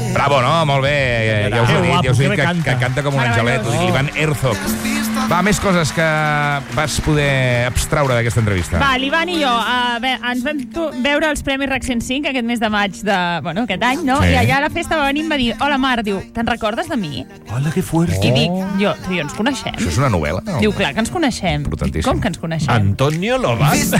Bravo, no? Molt bé. Ja us he dit que canta com un angelet. L'Ivan Herzog. Va, més coses que vas poder abstraure d'aquesta entrevista. Va, l'Ivan i jo ens vam veure els Premis RAC 105 aquest mes de maig aquest any, no? Sí. I allà a la festa va venir i em va dir: hola, Mar, diu, te'n recordes de mi? Hola, que fuerte. I dic, jo ens coneixem? Això és una novel·la? No? Diu, clar que ens coneixem. Importantíssim. Com que ens coneixem? Antonio Lobat.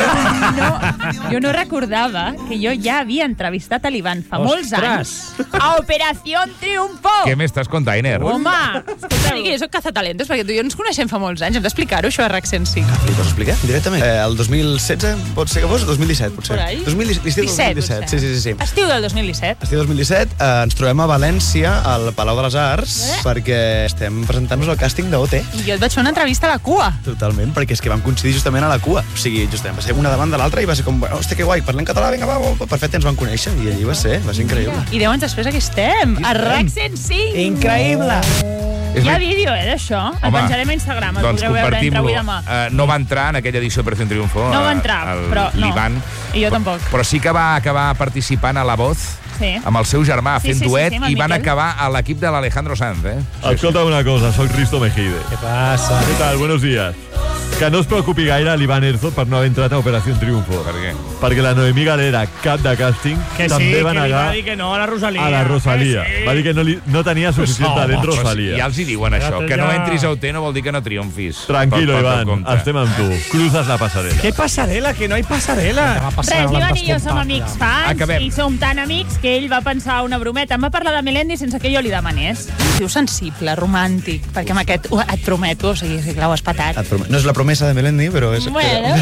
Jo no recordava que jo ja havia entrevistat a l'Ivan fa molts anys a Operación Triunfo. Què m'estàs contant, Iner? Home, escolta, que jo soc cazatalentos, perquè tu i jo ens coneixem fa molts anys. Hem d'explicar-ho, això, a RAC 105. Li pots explicar directament? El 2016 pot ser que fos? 2017, potser. Por ahí? L'estiu del 2017, sí. Estiu del 2017. Estiu 2017, ens trobem a València, al Palau de les Arts, perquè estem presentant-nos al càsting d'OT. I jo et vaig fer una entrevista a la cua. Totalment, perquè és que vam coincidir justament a la cua. O sigui, justament, va ser una davant de l'altra i va ser com, hòstia, que guai, parlem català, vinga, va, perfecte, ens van conèixer. I allí va ser increïble. I 10 anys després aquí estem, a RAC 105. Increïble. Hi ha vídeo, d'això. El penjarem a Instagram, el podreu veure entre avui i demà. No va entrar en aquella edició d'Operación Triunfo. No va entrar, però no. L'Ivan. I jo tampoc. Però sí que va acabar participant a La Voz, amb el seu germà, fent duet, i van acabar a l'equip de l'Alejandro Sanz. Escolta una cosa, soy Risto Mejide. ¿Qué pasa? ¿Qué tal? Buenos días. Que no es preocupi gaire l'Ivan Herzog per no haver entrat a Operació Triunfo. Per què? Perquè la Noemí Galera, cap de càsting, també va negar va dir que no a la Rosalia. a la Rosalia. Va dir que no tenia suficient talent Rosalia. Ja els hi diuen això, que no entris a OT no vol dir que no triomfis. Tranquilo, Ivan, estem amb tu. Cruzas la passarel·la. ¿Qué pasarela? Que no hay pasarela. Res, Ivan i jo som amics fans Acabem. i som tan amics que ell va pensar una brometa. Em va parlar de Melendi sense que jo li demanés. Diu sensible, romàntic, perquè amb aquest et prometo, o sigui, clar, ho has patat. No és la promesa de Melendi, però és... Bueno,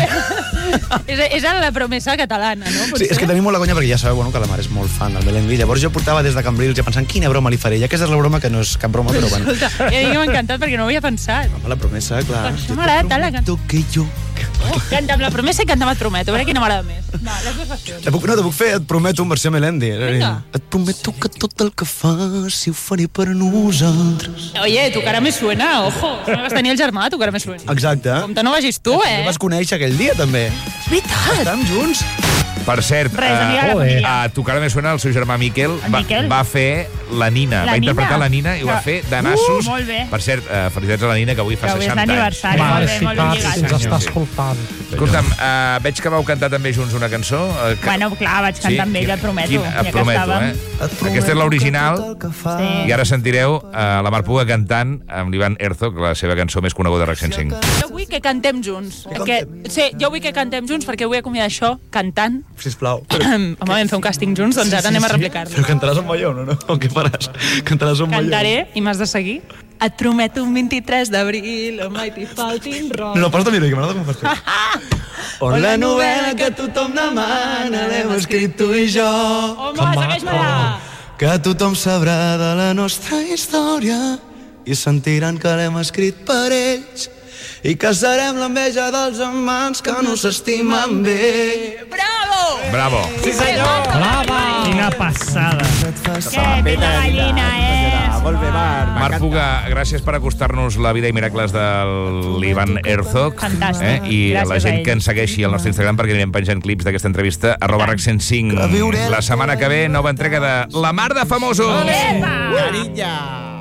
és la promesa catalana, no? Sí, és que tenim molt la conya perquè ja sabeu que la mare és molt fan del Melendi. Llavors jo portava des de Cambrils ja pensant quina broma li faré. Ja aquesta és la broma que no és cap broma, però bueno. Escolta, i a mi m'ha encantat perquè no ho havia pensat. Home, la promesa, clar. Això m'agrada tant la cançó. Que jo... Canta amb la promesa i canta amb et prometo. A veure quina m'agrada més. Va, les dues versions. Te puc fer Et prometo en versió Melendi. Vinga. Et prometo que tot el que faci ho faré per nosaltres. Oye, tu cara me suena, ojo. No vas tenir el germà, tu cara me suena. Exacte. Compte no vagis tu, No vas conèixer aquell dia, també. És veritat. Estàvem junts. Per cert, Res, amiga de la família. a Tu cara me suena, el seu germà Miquel va fer la Nina. La Va interpretar Nina? la Nina i ho va fer de nassos. Molt bé. Per cert, felicitats a la Nina, que avui fa Que avui és 60 anys. l'aniversari. Molt bé lligat. ens està escoltant. Escolta'm, veig que vau cantar també junts una cançó. Bueno, clar, vaig cantar amb ell, et prometo. Et prometo, Aquesta és l'original. Sí. I ara sentireu la Mar Puga cantant amb l'Ivan Herzog, la seva cançó més coneguda de RAC 105. Jo vull que cantem junts. Sí, jo vull que cantem junts perquè vull acomiadar això cantant. Sisplau. Home, vam fer un càsting junts, doncs ara anem a replicar-lo. Però cantaràs amb allò, no? O què faràs? Cantaràs amb allò? Cantaré i m'has de seguir. Et prometo un 23 d'abril, on mai t'hi faltin ros. No, posa també, que m'agrada com fas tu. On la novel·la que tothom demana l'hem escrit tu i jo. Home, segueix-me-la. Que tothom sabrà de la nostra història i sentiran que l'hem escrit per ells i que serem l'enveja dels amants que no s'estimen bé. Bravo! Bravo. Sí, senyor! Brava! Quina passada. Que pita gallina, Molt bé, Mar Puga, gràcies per acostar-nos la vida i miracles de l'Ivan Herzog. Fantàstic. I Gràcies la a gent ell. que ens segueixi al nostre Instagram perquè anirem penjant clips d'aquesta entrevista @RAC105. La setmana que ve, nova entrega de La Mar de Famosos. Epa! Carilla.